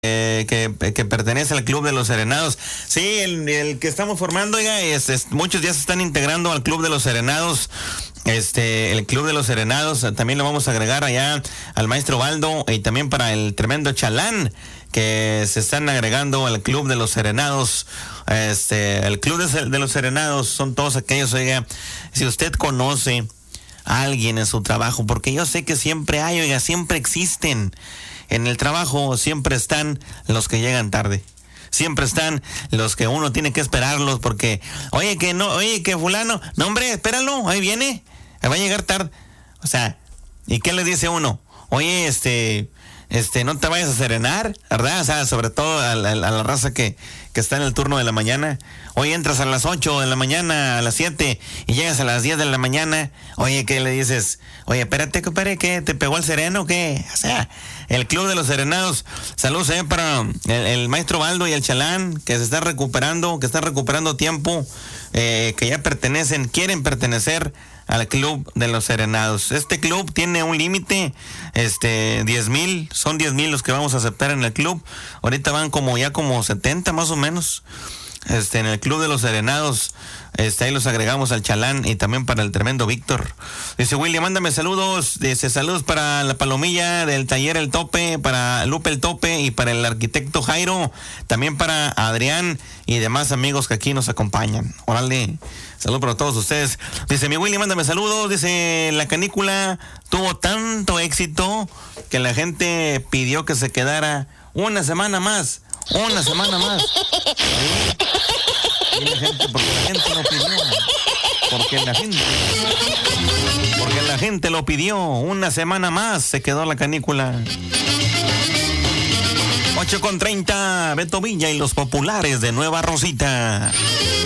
que pertenece al Club de los Serenados. Sí, el que estamos formando, oiga, muchos ya se están integrando al Club de los Serenados. El Club de los Serenados, también lo vamos a agregar allá al maestro Baldo, y también para el tremendo Chalán, que se están agregando al Club de los Serenados. El Club de los Serenados son todos aquellos, oiga, si usted conoce a alguien en su trabajo, porque yo sé que siempre hay, oiga, siempre existen. En el trabajo siempre están los que llegan tarde. Siempre están los que uno tiene que esperarlos porque, oye, que fulano, no hombre, espéralo, ahí viene, va a llegar tarde. O sea, ¿y qué le dice uno? Oye, no te vayas a serenar, ¿verdad? O sea, sobre todo a la raza que está en el turno de la mañana. Oye, entras a las 8 de la mañana, a las 7, y llegas a las 10 de la mañana. Oye, ¿qué le dices? Oye, espérate, compadre, ¿qué? ¿Te pegó el sereno o qué? O sea, el Club de los Serenados. Saludos para el maestro Baldo y el Chalán, que se están recuperando, tiempo, que ya quieren pertenecer al Club de los Serenados. Este club tiene un límite, 10,000, son 10,000 los que vamos a aceptar en el club. Ahorita van como 70 más o menos. En el Club de los Serenados, ahí los agregamos al Chalán y también para el tremendo Víctor. Dice William, mándame saludos. Dice saludos para la Palomilla del taller El Tope, para Lupe El Tope y para el arquitecto Jairo, también para Adrián y demás amigos que aquí nos acompañan. Órale, saludos para todos ustedes. Dice mi William, mándame saludos. Dice la canícula tuvo tanto éxito que la gente pidió que se quedara una semana más. Una semana más. Y la gente, porque la gente lo pidió. Porque la gente lo pidió. Una semana más se quedó la canícula. 8:30, Beto Villa y los populares de Nueva Rosita.